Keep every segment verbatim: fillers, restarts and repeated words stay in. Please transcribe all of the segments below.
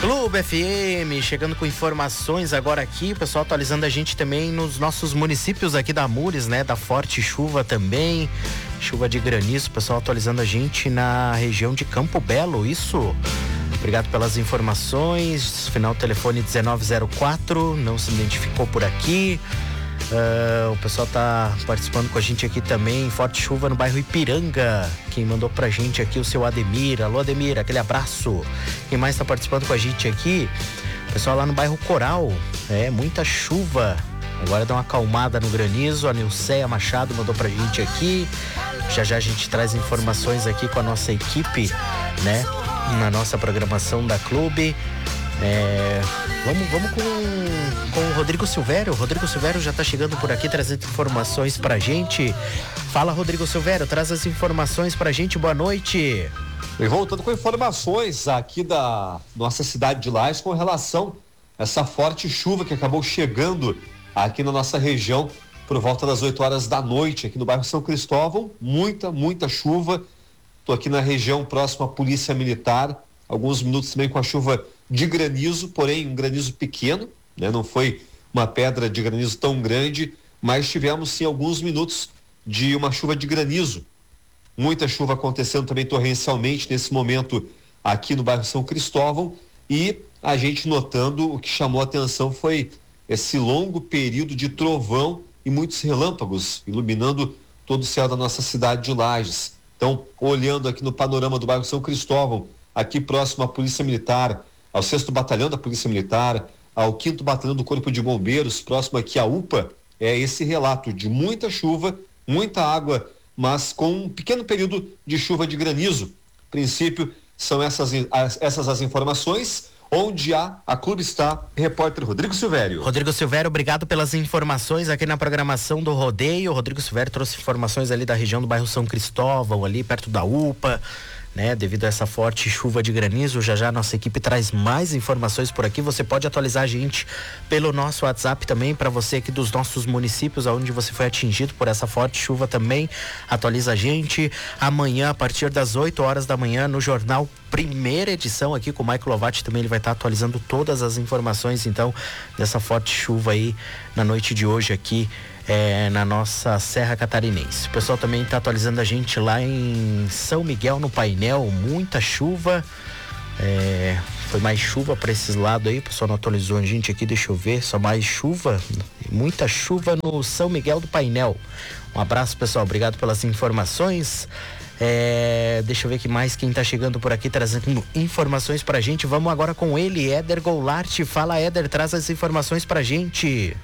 Clube F M, chegando com informações agora aqui, o pessoal atualizando a gente também nos nossos municípios aqui da Mures, né? Da forte chuva também, chuva de granizo, o pessoal atualizando a gente na região de Campo Belo, isso. Obrigado pelas informações, final do telefone dezenove zero quatro, não se identificou por aqui. Uh, o pessoal tá participando com a gente aqui também, forte chuva no bairro Ipiranga. Quem mandou pra gente aqui, o seu Ademir. Alô, Ademir, aquele abraço. Quem mais tá participando com a gente aqui? O pessoal lá no bairro Coral, é, muita chuva. Agora dá uma acalmada no granizo. A Nilceia Machado mandou pra gente aqui. Já já a gente traz informações aqui com a nossa equipe, né? Na nossa programação da Clube. É, vamos, vamos com, com o Rodrigo Silvério. O Rodrigo Silvério já está chegando por aqui trazendo informações pra gente. Fala, Rodrigo Silvério, traz as informações pra gente, boa noite. E voltando com informações aqui da nossa cidade de Lages com relação a essa forte chuva que acabou chegando aqui na nossa região por volta das oito horas da noite, aqui no bairro São Cristóvão. Muita, muita chuva. Estou aqui na região próxima à Polícia Militar, alguns minutos também com a chuva de granizo, porém um granizo pequeno, né? Não foi uma pedra de granizo tão grande, mas tivemos sim alguns minutos de uma chuva de granizo. Muita chuva acontecendo também torrencialmente nesse momento aqui no bairro São Cristóvão, e a gente notando, o que chamou a atenção foi esse longo período de trovão e muitos relâmpagos iluminando todo o céu da nossa cidade de Lages. Então, olhando aqui no panorama do bairro São Cristóvão, aqui próximo à Polícia Militar, ao sexto Batalhão da Polícia Militar, ao quinto Batalhão do Corpo de Bombeiros, próximo aqui à U P A, é esse relato de muita chuva, muita água, mas com um pequeno período de chuva de granizo. A princípio, são essas as, essas as informações. Onde há, a Clube está, repórter Rodrigo Silvério. Rodrigo Silvério, obrigado pelas informações aqui na programação do rodeio. O Rodrigo Silvério trouxe informações ali da região do bairro São Cristóvão, ali perto da U P A, né? Devido a essa forte chuva de granizo, já já a nossa equipe traz mais informações por aqui. Você pode atualizar a gente pelo nosso WhatsApp também, para você aqui dos nossos municípios, onde você foi atingido por essa forte chuva também. Atualiza a gente. Amanhã, a partir das oito horas da manhã, no Jornal Primeira Edição, aqui com o Michael Lovatti, também ele vai estar atualizando todas as informações, então, dessa forte chuva aí na noite de hoje aqui. É, na nossa Serra Catarinense. O pessoal também está atualizando a gente lá em São Miguel, no Painel, muita chuva. É, foi mais chuva para esses lados aí, o pessoal não atualizou a gente aqui, deixa eu ver, só mais chuva, muita chuva no São Miguel do Painel. Um abraço, pessoal, obrigado pelas informações. É, deixa eu ver que mais quem tá chegando por aqui trazendo informações pra gente. Vamos agora com ele, Éder Goulart. Fala, Éder, traz as informações pra gente.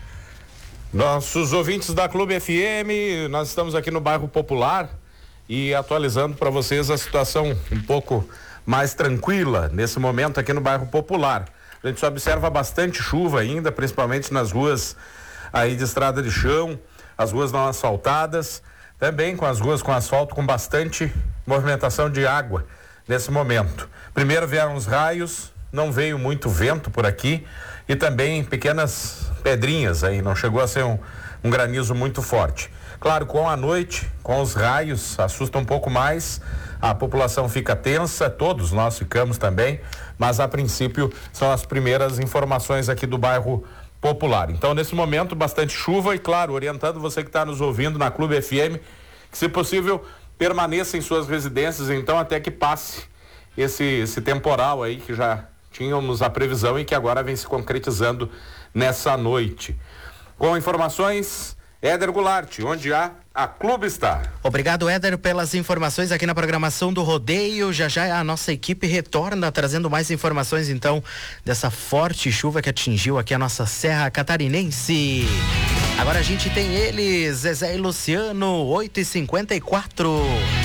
Nossos ouvintes da Clube F M, nós estamos aqui no bairro Popular e atualizando para vocês a situação um pouco mais tranquila nesse momento aqui no bairro Popular. A gente só observa bastante chuva ainda, principalmente nas ruas aí de estrada de chão, as ruas não asfaltadas, também com as ruas com asfalto com bastante movimentação de água nesse momento. Primeiro vieram os raios, não veio muito vento por aqui e também pequenas pedrinhas aí, não chegou a ser um, um granizo muito forte. Claro, com a noite, com os raios, assusta um pouco mais, a população fica tensa, todos nós ficamos também, mas a princípio são as primeiras informações aqui do bairro Popular. Então, nesse momento, bastante chuva e, claro, orientando você que está nos ouvindo na Clube F M, que se possível permaneça em suas residências, então, até que passe esse, esse temporal aí que já tínhamos a previsão e que agora vem se concretizando nessa noite. Com informações, Éder Goulart, onde há, a Clube está. Obrigado, Éder, pelas informações aqui na programação do rodeio. Já já a nossa equipe retorna trazendo mais informações, então, dessa forte chuva que atingiu aqui a nossa Serra Catarinense. Agora a gente tem eles, Zezé e Luciano, oito e cinquenta e quatro.